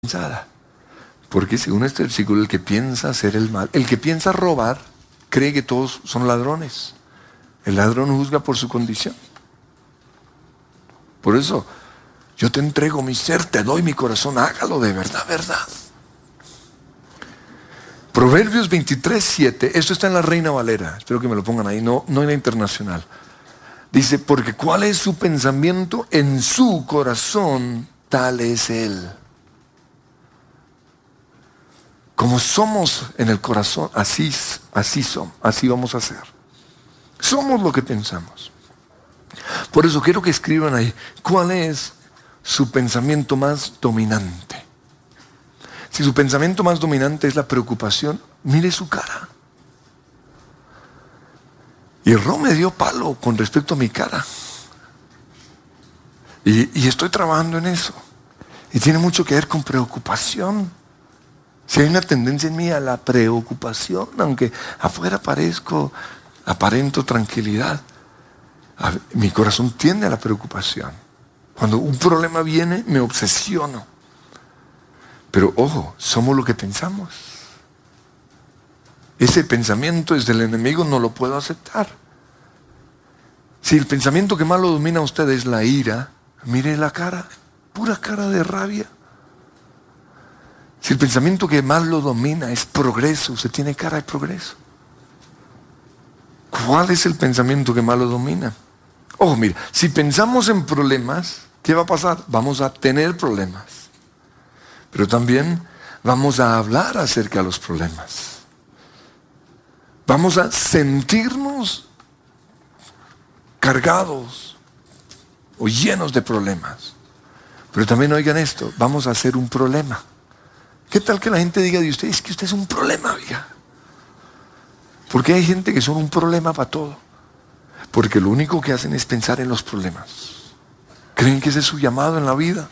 pensada. Porque según este versículo, el que piensa hacer el mal, el que piensa robar, cree que todos son ladrones. El ladrón juzga por su condición. Por eso, yo te entrego mi ser, te doy mi corazón, hágalo de verdad, verdad. Proverbios 23:7, esto está en la Reina Valera, espero que me lo pongan ahí, no en la Internacional. Dice, porque cuál es su pensamiento en su corazón, tal es él. Como somos en el corazón, así somos, así vamos a ser. Somos lo que pensamos. Por eso quiero que escriban ahí, ¿cuál es su pensamiento más dominante? Si su pensamiento más dominante es la preocupación, mire su cara. Y el Ron me dio palo con respecto a mi cara. Y estoy trabajando en eso. Y tiene mucho que ver con preocupación. Si hay una tendencia en mí a la preocupación, aunque afuera aparento tranquilidad, mi corazón tiende a la preocupación. Cuando un problema viene, me obsesiono. Pero ojo, somos lo que pensamos. Ese pensamiento es del enemigo, no lo puedo aceptar. Si el pensamiento que más lo domina a usted es la ira, mire la cara, pura cara de rabia. Si el pensamiento que más lo domina es progreso, usted tiene cara de progreso. ¿Cuál es el pensamiento que más lo domina? Ojo, mira, si pensamos en problemas, ¿qué va a pasar? Vamos a tener problemas. Pero también vamos a hablar acerca de los problemas. Vamos a sentirnos cargados o llenos de problemas. Pero también oigan esto, vamos a hacer un problema. ¿Qué tal que la gente diga de usted, es que usted es un problema, oiga? Porque hay gente que son un problema para todo. Porque lo único que hacen es pensar en los problemas. ¿Creen que ese es su llamado en la vida?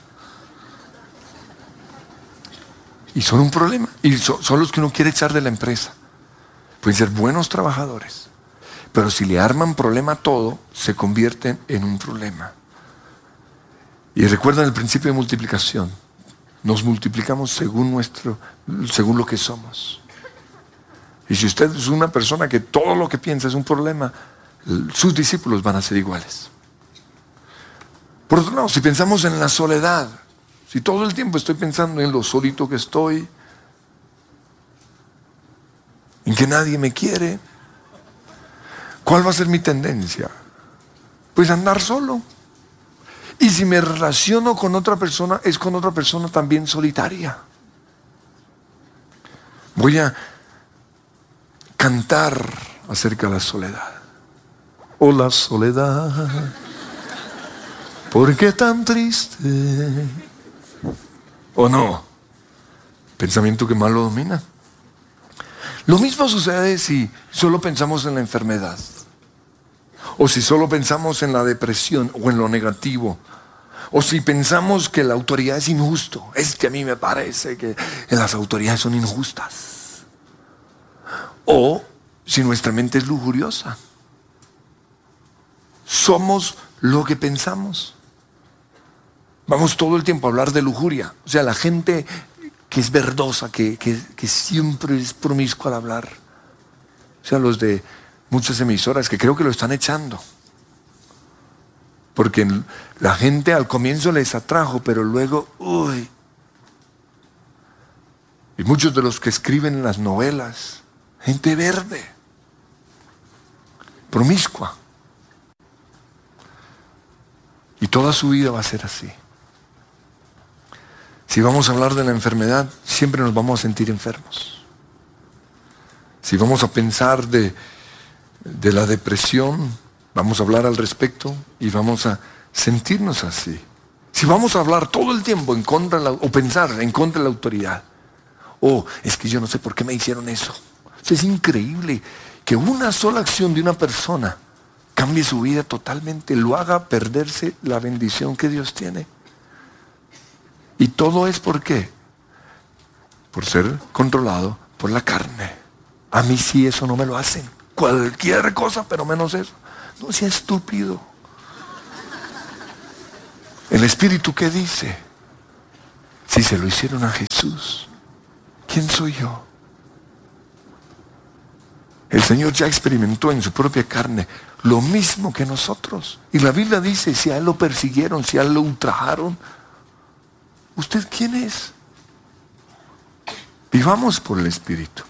Y son un problema. Y son los que uno quiere echar de la empresa. Pueden ser buenos trabajadores. Pero si le arman problema a todo, se convierten en un problema. Y recuerdan el principio de multiplicación. Nos multiplicamos según lo que somos. Y si usted es una persona que todo lo que piensa es un problema, sus discípulos van a ser iguales. Por otro lado, si pensamos en la soledad, si todo el tiempo estoy pensando en lo solito que estoy, en que nadie me quiere, ¿cuál va a ser mi tendencia? Pues andar solo. Y si me relaciono con otra persona, es con otra persona también solitaria. Voy a cantar acerca de la soledad. Oh, la soledad, ¿por qué tan triste? ¿O no? Pensamiento que más lo domina. Lo mismo sucede si solo pensamos en la enfermedad. O si solo pensamos en la depresión o en lo negativo. O si pensamos que la autoridad es injusto. Es que a mí me parece que las autoridades son injustas. O si nuestra mente es lujuriosa. Somos lo que pensamos. Vamos todo el tiempo a hablar de lujuria. O sea, la gente que es verdosa, que siempre es promiscua al hablar. O sea, los de muchas emisoras que creo que lo están echando. Porque la gente al comienzo les atrajo, pero luego, uy. Y muchos de los que escriben las novelas, gente verde, promiscua. Y toda su vida va a ser así. Si vamos a hablar de la enfermedad, siempre nos vamos a sentir enfermos. Si vamos a pensar de la depresión, vamos a hablar al respecto y vamos a sentirnos así. Si vamos a hablar todo el tiempo en contra o pensar en contra de la autoridad, es que yo no sé por qué me hicieron eso. Es increíble que una sola acción de una persona cambie su vida totalmente, lo haga perderse la bendición que Dios tiene. Y todo es ¿por qué? Por ser controlado por la carne. A mí sí eso no me lo hacen. Cualquier cosa, pero menos eso. No sea estúpido. ¿El Espíritu qué dice? Si se lo hicieron a Jesús, ¿quién soy yo? El Señor ya experimentó en su propia carne lo mismo que nosotros. Y la Biblia dice, si a Él lo persiguieron, si a Él lo ultrajaron, ¿usted quién es? Vivamos por el Espíritu.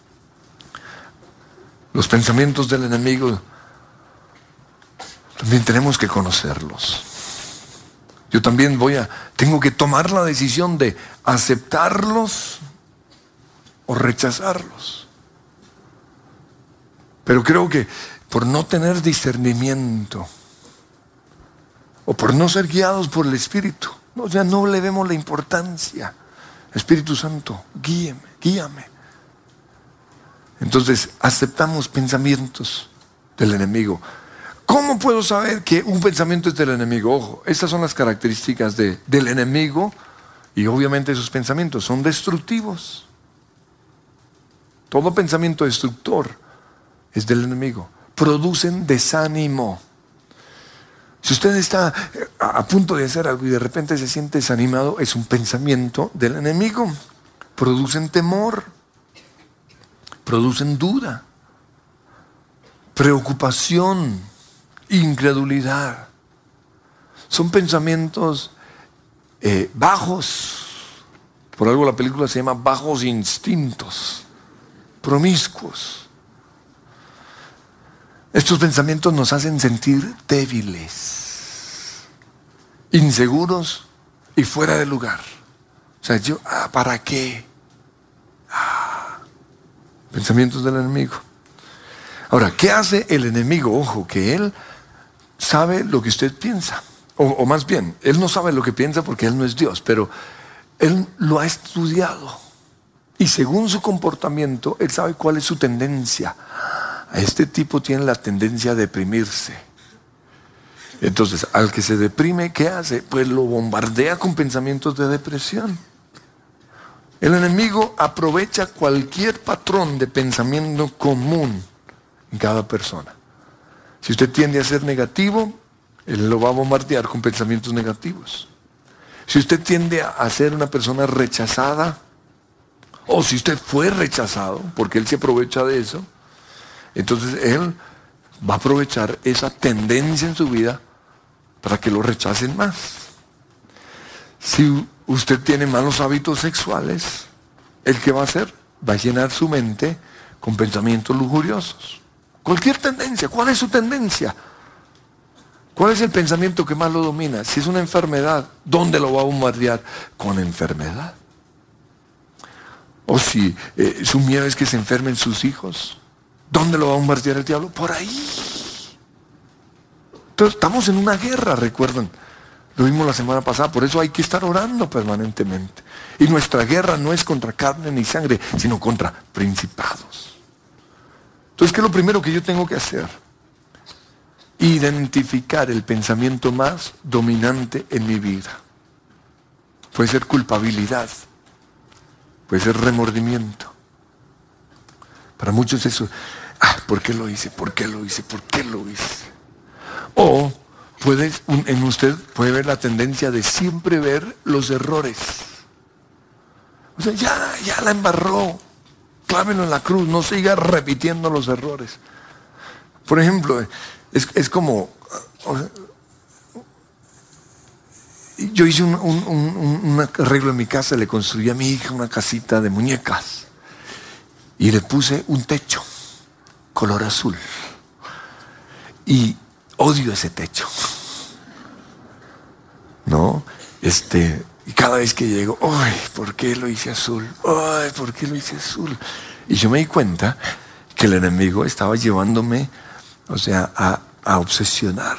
Los pensamientos del enemigo también tenemos que conocerlos. Yo también tengo que tomar la decisión de aceptarlos o rechazarlos. Pero creo que por no tener discernimiento o por no ser guiados por el Espíritu, no le vemos la importancia. Espíritu Santo, guíame. Entonces aceptamos pensamientos del enemigo. ¿Cómo puedo saber que un pensamiento es del enemigo? Ojo, estas son las características del enemigo, y obviamente sus pensamientos son destructivos. Todo pensamiento destructor es del enemigo. Producen desánimo. Si usted está a punto de hacer algo y de repente se siente desanimado, es un pensamiento del enemigo. Producen temor, producen duda, preocupación, incredulidad. Son pensamientos bajos. Por algo la película se llama Bajos Instintos, promiscuos. Estos pensamientos nos hacen sentir débiles, inseguros y fuera de lugar. O sea, ¿para qué? Pensamientos del enemigo. Ahora, ¿qué hace el enemigo? Ojo, que él sabe lo que usted piensa. O más bien, él no sabe lo que piensa porque él no es Dios, pero él lo ha estudiado. Y según su comportamiento, él sabe cuál es su tendencia. Este tipo tiene la tendencia a deprimirse. Entonces, al que se deprime, ¿qué hace? Pues lo bombardea con pensamientos de depresión. El enemigo aprovecha cualquier patrón de pensamiento común en cada persona. Si usted tiende a ser negativo, él lo va a bombardear con pensamientos negativos. Si usted tiende a ser una persona rechazada, o si usted fue rechazado, porque él se aprovecha de eso, entonces él va a aprovechar esa tendencia en su vida para que lo rechacen más. Si usted tiene malos hábitos sexuales, ¿el qué va a hacer? Va a llenar su mente con pensamientos lujuriosos. Cualquier tendencia. ¿Cuál es su tendencia? ¿Cuál es el pensamiento que más lo domina? Si es una enfermedad, ¿dónde lo va a bombardear? Con enfermedad. O si su miedo es que se enfermen sus hijos, ¿dónde lo va a bombardear el diablo? Por ahí. Entonces estamos en una guerra, recuerdan. Lo vimos la semana pasada, por eso hay que estar orando permanentemente. Y nuestra guerra no es contra carne ni sangre, sino contra principados. Entonces, ¿qué es lo primero que yo tengo que hacer? Identificar el pensamiento más dominante en mi vida. Puede ser culpabilidad, puede ser remordimiento. Para muchos eso, ¿por qué lo hice? ¿Por qué lo hice? ¿Por qué lo hice? O en usted puede ver la tendencia de siempre ver los errores. O sea, ya la embarró. Clávelo en la cruz, no siga repitiendo los errores. Por ejemplo, es como, yo hice un arreglo en mi casa, le construí a mi hija una casita de muñecas y le puse un techo color azul y odio ese techo, ¿no? Y cada vez que llego, ¡ay! ¿Por qué lo hice azul? ¡Ay! ¿Por qué lo hice azul? Y yo me di cuenta que el enemigo estaba llevándome, a obsesionar,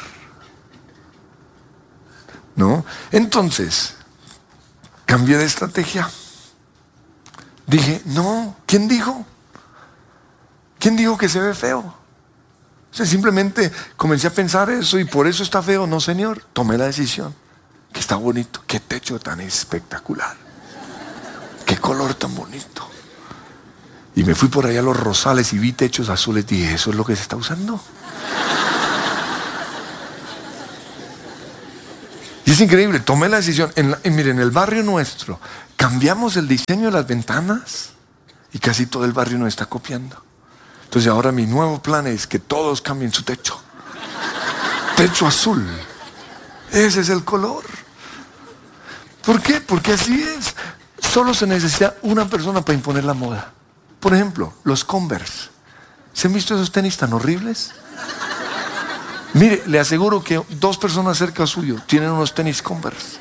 ¿no? Entonces, cambié de estrategia. Dije, no, ¿quién dijo? ¿Quién dijo que se ve feo? O sea, simplemente comencé a pensar eso y por eso está feo. No, señor, tomé la decisión. Que está bonito, qué techo tan espectacular, qué color tan bonito. Y me fui por allá a los Rosales y vi techos azules y dije, ¿eso es lo que se está usando? Y es increíble, tomé la decisión. Miren, en el barrio nuestro, cambiamos el diseño de las ventanas y casi todo el barrio nos está copiando. Entonces ahora mi nuevo plan es que todos cambien su techo. Techo azul. Ese es el color. ¿Por qué? Porque así es. Solo se necesita una persona para imponer la moda. Por ejemplo, los Converse. ¿Se han visto esos tenis tan horribles? Mire, le aseguro que 2 personas cerca suyo tienen unos tenis Converse.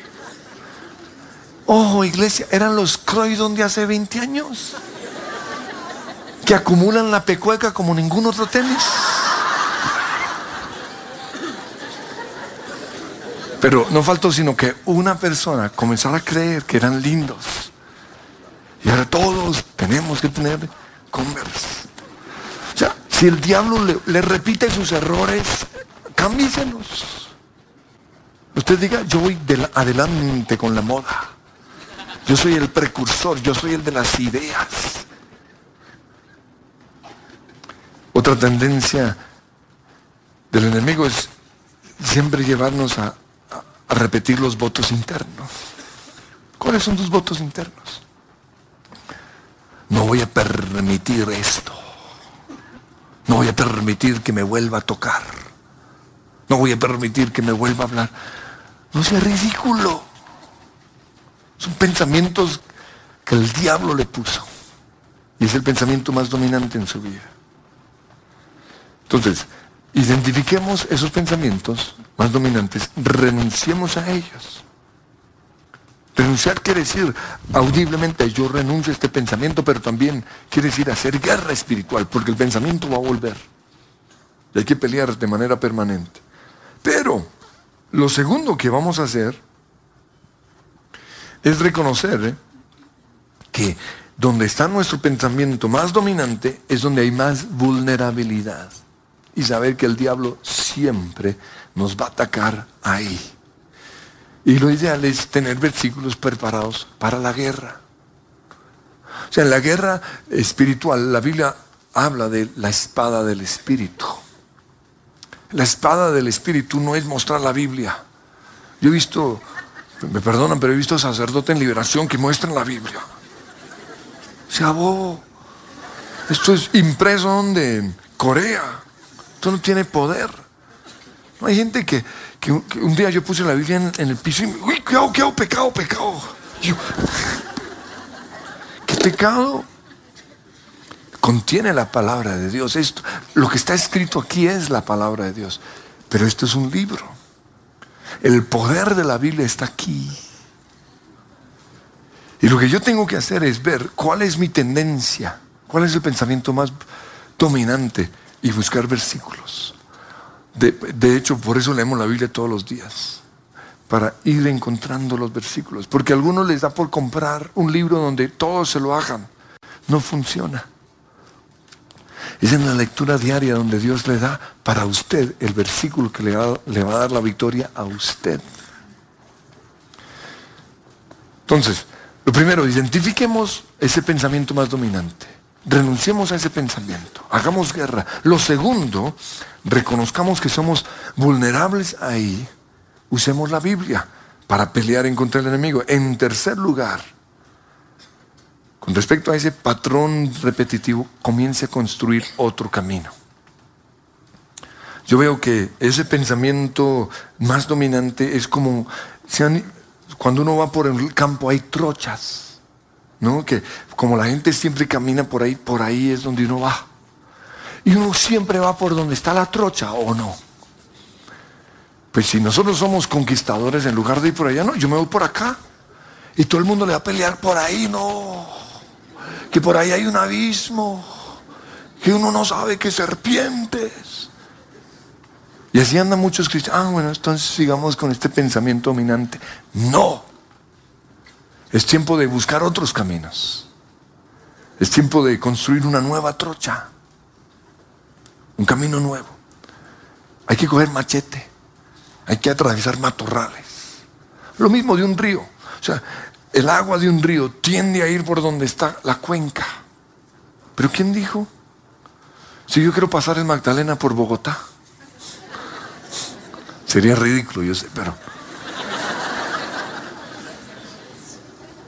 Ojo, iglesia, eran los Croydon de hace 20 años. Que acumulan la pecueca como ningún otro tenis. Pero no faltó sino que una persona comenzara a creer que eran lindos. Y ahora todos tenemos que tener Converse. O sea, si el diablo le repite sus errores, cámbieselos. Usted diga, yo voy adelante con la moda. Yo soy el precursor, yo soy el de las ideas. Otra tendencia del enemigo es siempre llevarnos a repetir los votos internos. ¿Cuáles son tus votos internos? No voy a permitir esto. No voy a permitir que me vuelva a tocar. No voy a permitir que me vuelva a hablar. No sea ridículo. Son pensamientos que el diablo le puso. Y es el pensamiento más dominante en su vida. Entonces, identifiquemos esos pensamientos más dominantes. Renunciemos a ellos. Renunciar quiere decir audiblemente, yo renuncio a este pensamiento, pero también quiere decir hacer guerra espiritual, porque el pensamiento va a volver. Y hay que pelear de manera permanente. Pero lo segundo que vamos a hacer es reconocer que donde está nuestro pensamiento más dominante es donde hay más vulnerabilidad. Y saber que el diablo siempre nos va a atacar ahí. Y lo ideal es tener versículos preparados para la guerra. O sea, en la guerra espiritual, la Biblia habla de la espada del Espíritu. La espada del Espíritu no es mostrar la Biblia. Yo he visto, me perdonan, pero he visto sacerdotes en liberación que muestran la Biblia. Se acabó. Esto es impreso donde en Corea. Esto no tiene poder. No hay gente que un día yo puse la Biblia en el piso y uy, ¿qué hago? Pecado. Yo, ¿qué pecado? Contiene la palabra de Dios. Esto, lo que está escrito aquí es la palabra de Dios. Pero esto es un libro. El poder de la Biblia está aquí. Y lo que yo tengo que hacer es ver cuál es mi tendencia, cuál es el pensamiento más dominante y buscar versículos. De hecho, por eso leemos la Biblia todos los días, para ir encontrando los versículos. Porque a algunos les da por comprar un libro donde todos se lo hagan. No funciona. Es en la lectura diaria donde Dios le da para usted el versículo que le va a dar la victoria a usted. Entonces, lo primero, identifiquemos ese pensamiento más dominante. Renunciemos a ese pensamiento. Hagamos guerra. Lo segundo, reconozcamos que somos vulnerables ahí. Usemos la Biblia para pelear en contra del enemigo. En tercer lugar, con respecto a ese patrón repetitivo, comience a construir otro camino. Yo veo que ese pensamiento más dominante es como cuando uno va por el campo hay trochas. ¿No? Que como la gente siempre camina por ahí es donde uno va. Y uno siempre va por donde está la trocha, ¿o no? Pues si nosotros somos conquistadores, en lugar de ir por allá, no, yo me voy por acá. Y todo el mundo le va a pelear por ahí, no. Que por ahí hay un abismo. Que uno no sabe que serpientes. Y así andan muchos cristianos. Bueno, entonces sigamos con este pensamiento dominante. No. Es tiempo de buscar otros caminos. Es tiempo de construir una nueva trocha. Un camino nuevo. Hay que coger machete. Hay que atravesar matorrales. Lo mismo de un río. O sea, el agua de un río tiende a ir por donde está la cuenca. ¿Pero quién dijo? Si yo quiero pasar el Magdalena por Bogotá. Sería ridículo, yo sé, pero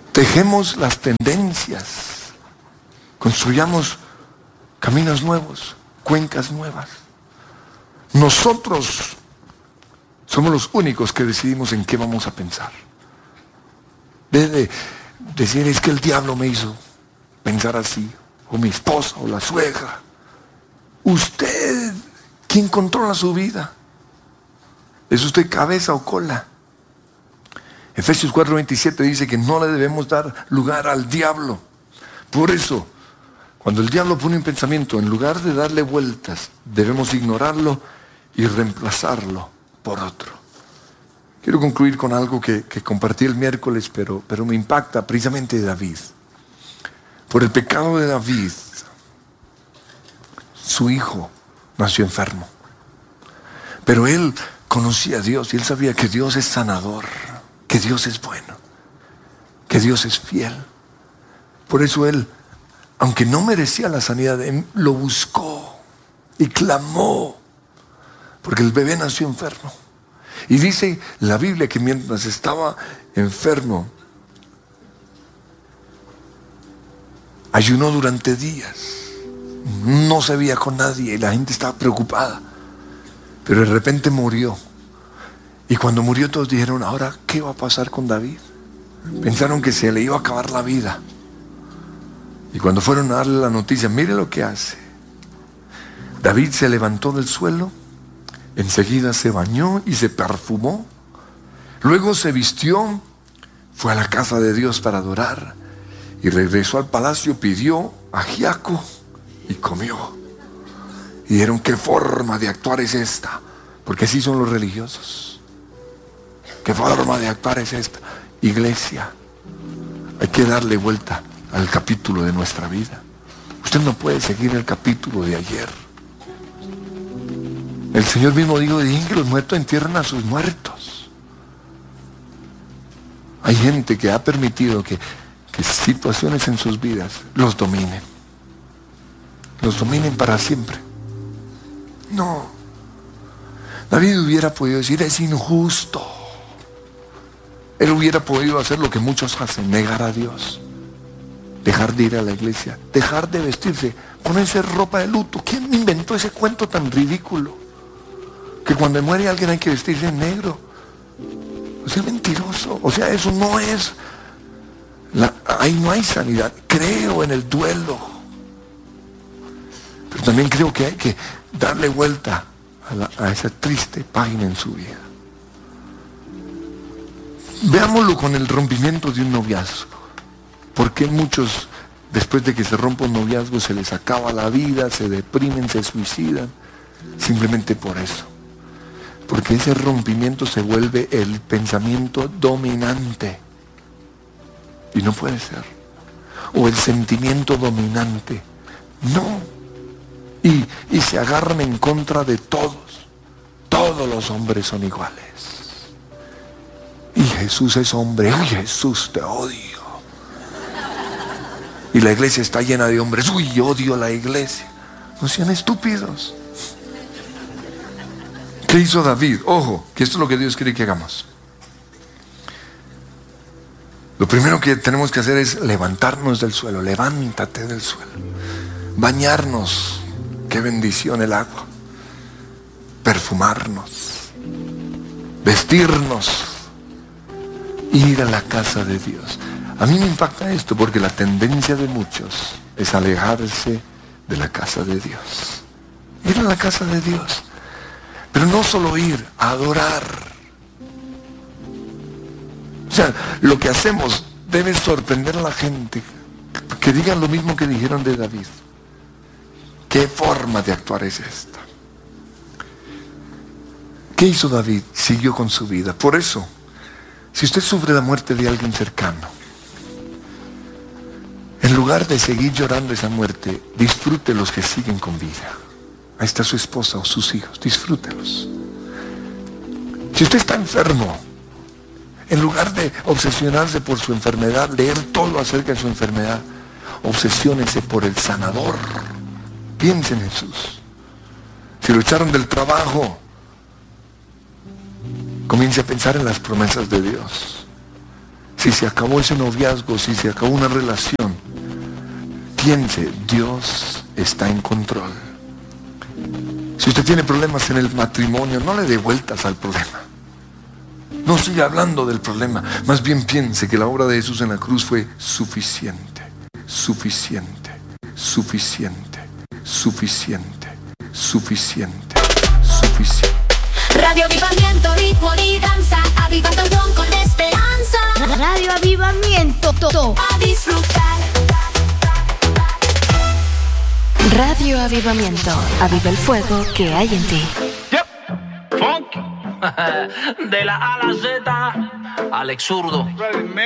Dejemos las tendencias. Construyamos caminos nuevos, cuencas nuevas. Nosotros somos los únicos que decidimos en qué vamos a pensar. Debe decir, es que el diablo me hizo pensar así, o mi esposa, o la suegra. Usted, ¿quién controla su vida? ¿Es usted cabeza o cola? Efesios 4:27 dice que no le debemos dar lugar al diablo. Por eso, cuando el diablo pone un pensamiento, en lugar de darle vueltas, debemos ignorarlo y reemplazarlo por otro. Quiero concluir con algo que compartí el miércoles, pero me impacta precisamente de David. Por el pecado de David, su hijo nació enfermo. Pero él conocía a Dios y él sabía que Dios es sanador, que Dios es bueno, que Dios es fiel. Por eso él, aunque no merecía la sanidad, él lo buscó y clamó, porque el bebé nació enfermo. Y dice la Biblia que mientras estaba enfermo, ayunó durante días, no se veía con nadie y la gente estaba preocupada. Pero de repente murió. Y cuando murió todos dijeron, ahora, ¿qué va a pasar con David? Pensaron que se le iba a acabar la vida. Y cuando fueron a darle la noticia, mire lo que hace. David se levantó del suelo, enseguida se bañó y se perfumó. Luego se vistió, fue a la casa de Dios para adorar. Y regresó al palacio, pidió ajiaco y comió. Y dijeron, ¿qué forma de actuar es esta? Porque así son los religiosos. ¿Qué forma de actuar es esta? Iglesia, hay que darle vuelta al capítulo de nuestra vida. Usted no puede seguir el capítulo de ayer. El Señor mismo dijo, digan que los muertos entierran a sus muertos. Hay gente que ha permitido que situaciones en sus vidas los dominen para siempre. No. David hubiera podido decir, es injusto. Él hubiera podido hacer lo que muchos hacen, negar a Dios, dejar de ir a la iglesia, dejar de vestirse, ponerse ropa de luto. ¿Quién inventó ese cuento tan ridículo? Que cuando muere alguien hay que vestirse en negro. O sea, mentiroso. O sea, eso no es... ahí no hay sanidad. Creo en el duelo. Pero también creo que hay que darle vuelta a esa triste página en su vida. Veámoslo con el rompimiento de un noviazgo. ¿Por qué muchos, después de que se rompa un noviazgo, se les acaba la vida, se deprimen, se suicidan? Simplemente por eso. Porque ese rompimiento se vuelve el pensamiento dominante. Y no puede ser. O el sentimiento dominante. No. Y se agarran en contra de todos. Todos los hombres son iguales. Y Jesús es hombre. Uy, Jesús, te odio. Y la iglesia está llena de hombres. Uy, odio a la iglesia. No sean estúpidos. ¿Qué hizo David? Ojo, que esto es lo que Dios quiere que hagamos. Lo primero que tenemos que hacer es levantarnos del suelo. Levántate del suelo. Bañarnos. Qué bendición el agua. Perfumarnos. Vestirnos. Ir a la casa de Dios. A mí me impacta esto porque la tendencia de muchos es alejarse de la casa de Dios. Ir a la casa de Dios. Pero no solo ir, a adorar. O sea, lo que hacemos debe sorprender a la gente. Que digan lo mismo que dijeron de David. ¿Qué forma de actuar es esta? ¿Qué hizo David? Siguió con su vida. Por eso, si usted sufre la muerte de alguien cercano, en lugar de seguir llorando esa muerte, disfrute los que siguen con vida. Ahí está su esposa o sus hijos, disfrútelos. Si usted está enfermo, en lugar de obsesionarse por su enfermedad, leer todo acerca de su enfermedad, obsesiónese por el sanador. Piense en Jesús. Si lo echaron del trabajo, comience a pensar en las promesas de Dios. si se acabó ese noviazgo, si se acabó una relación, piense, Dios está en control. Si usted tiene problemas en el matrimonio, no le dé vueltas al problema. No siga hablando del problema. Más bien piense que la obra de Jesús en la cruz fue suficiente, suficiente, suficiente, suficiente, suficiente, suficiente. Radio Avivamiento, ritmo y danza, avivando con esperanza. Radio Avivamiento, a disfrutar. Radio Avivamiento, aviva el fuego que hay en ti. Yep. Funk. De la A a la Z, Alex Zurdo.